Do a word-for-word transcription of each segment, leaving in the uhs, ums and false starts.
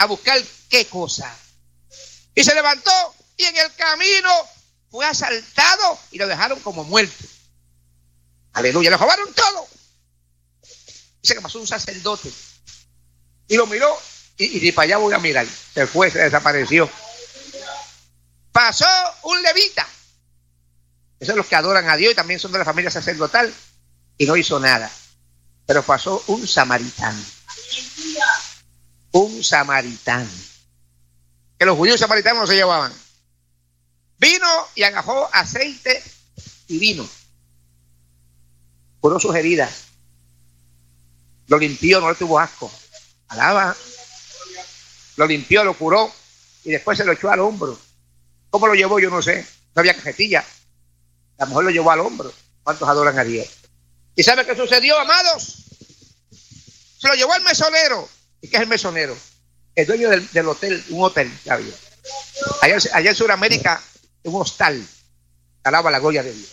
a buscar qué cosa. Y se levantó y en el camino fue asaltado y lo dejaron como muerto. Aleluya, le robaron todo. Dice que pasó un sacerdote y lo miró y, y para allá voy a mirar. Se fue, se desapareció. Pasó un levita. Esos son los que adoran a Dios y también son de la familia sacerdotal y no hizo nada. Pero pasó un samaritano. Un samaritano. Que los judíos samaritanos no se llevaban. Vino y agajó aceite y vino. Curó sus heridas. Lo limpió, no le tuvo asco. Alaba. Lo limpió, lo curó y después se lo echó al hombro. ¿Cómo lo llevó? Yo no sé. No había cajetilla. La mujer lo llevó al hombro. ¿Cuántos adoran a Dios? ¿Y sabe qué sucedió, amados? Se lo llevó al mesonero. ¿Y qué es el mesonero? El dueño del, del hotel, un hotel que había. Allá, allá en Sudamérica, un hostal. Alaba la gloria de Dios.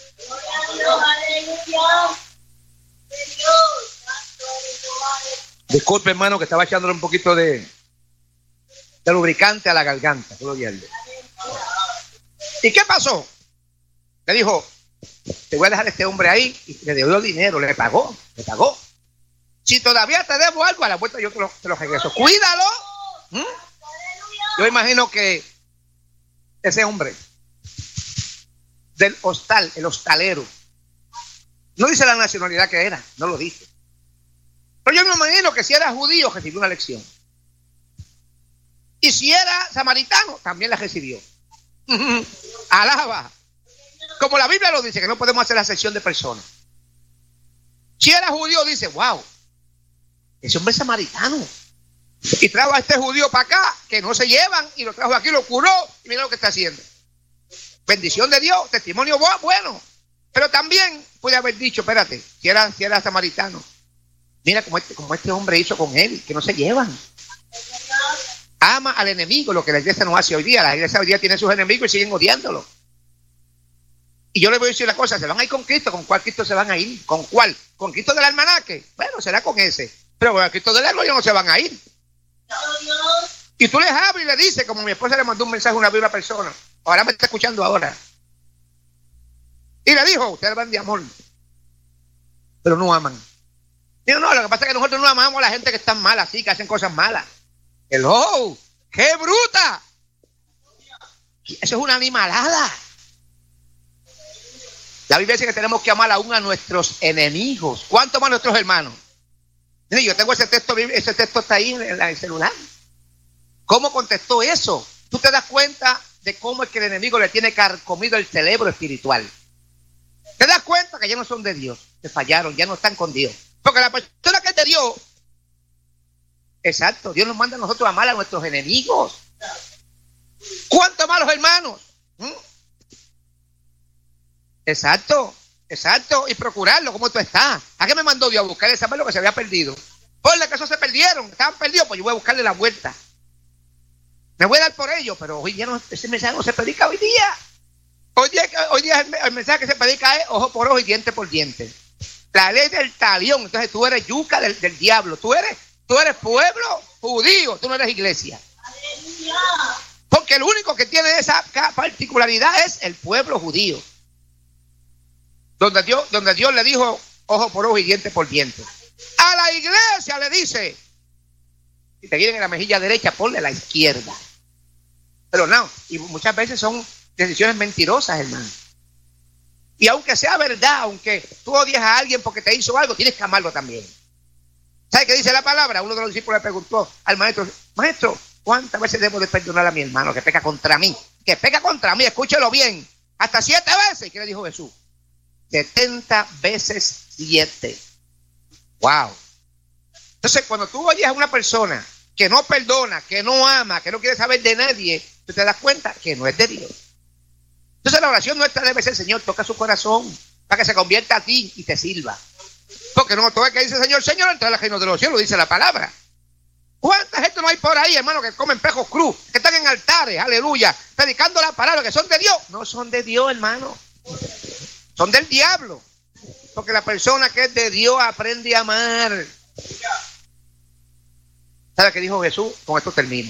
Disculpe, hermano, que estaba echándole un poquito de, de lubricante a la garganta. Gloria a Dios. ¿Y qué pasó? Le dijo, te voy a dejar a este hombre ahí, y le dio dinero, le pagó, le pagó. Si todavía te debo algo, a la vuelta yo te lo, te lo regreso. Cuídalo. ¿Mm? Yo imagino que ese hombre del hostal, el hostalero, no dice la nacionalidad que era, no lo dice. Pero yo me imagino que si era judío, recibió una lección. Y si era samaritano, también la recibió. Alaba. Como la Biblia lo dice, que no podemos hacer la sección de personas. Si era judío, dice, wow, ese hombre es samaritano. Y trajo a este judío para acá, que no se llevan, y lo trajo aquí, lo curó, y mira lo que está haciendo. Bendición de Dios, testimonio bueno. Pero también puede haber dicho, espérate, si era, si era samaritano, mira como este, como este hombre hizo con él, que no se llevan. Ama al enemigo, lo que la iglesia no hace hoy día. La iglesia hoy día tiene sus enemigos y siguen odiándolo. Y yo le voy a decir una cosa, se van a ir con Cristo. ¿Con cuál Cristo se van a ir? ¿Con cuál? ¿Con Cristo del almanaque? Bueno, será con ese. Pero con el Cristo de la gloria no se van a ir. Y tú les hablas y le dices, como mi esposa le mandó un mensaje a una viva persona, ahora me está escuchando ahora. Y le dijo, ustedes van de amor, pero no aman. Digo, no, lo que pasa es que nosotros no amamos a la gente que está mala, así, que hacen cosas malas. Hello, ¡qué bruta! Eso es una animalada. La Biblia dice que tenemos que amar aún a nuestros enemigos. ¿Cuánto más a nuestros hermanos? Yo tengo ese texto, ese texto está ahí en el celular. ¿Cómo contestó eso? Tú te das cuenta de cómo es que el enemigo le tiene carcomido el cerebro espiritual. Te das cuenta que ya no son de Dios, que fallaron, ya no están con Dios. Porque la persona que es de Dios, exacto, Dios nos manda a nosotros a amar a nuestros enemigos. ¿Cuántos malos hermanos? ¿Mm? Exacto, exacto, y procurarlo, ¿cómo tú estás? ¿A qué me mandó Dios? A buscarle, saber lo que se había perdido. Por la que esos se perdieron, estaban perdidos, pues yo voy a buscarle la vuelta. Me voy a dar por ellos, pero hoy día no, ese mensaje no se predica hoy día. Hoy día, hoy día el, el mensaje que se predica es ojo por ojo y diente por diente. La ley del talión. Entonces tú eres yuca del, del diablo. Tú eres, tú eres pueblo judío, tú no eres iglesia. Porque el único que tiene esa particularidad es el pueblo judío. Donde Dios, donde Dios le dijo ojo por ojo y diente por diente. A la iglesia le dice, si te quieren en la mejilla derecha, ponle la izquierda. Pero no, y muchas veces son decisiones mentirosas, hermano. Y aunque sea verdad, aunque tú odias a alguien porque te hizo algo, tienes que amarlo también. ¿Sabes qué dice la palabra? Uno de los discípulos le preguntó al maestro, maestro, ¿cuántas veces debo de perdonar a mi hermano que peca contra mí? Que peca contra mí, escúchelo bien, hasta siete veces. ¿Y qué le dijo Jesús? setenta veces siete. Wow. Entonces, cuando tú oyes a una persona que no perdona, que no ama, que no quiere saber de nadie, tú te das cuenta que no es de Dios. Entonces la oración nuestra debe ser, Señor, toca su corazón para que se convierta a ti y te sirva. Porque no todo el que dice Señor, Señor, entra al reino de los cielos, dice la palabra. ¿Cuánta gente no hay por ahí, hermano, que comen pejos cruz, que están en altares, aleluya, predicando la palabra, que son de Dios? No son de Dios, hermano. Son del diablo. Porque la persona que es de Dios aprende a amar. ¿Sabe qué dijo Jesús? Con esto termino.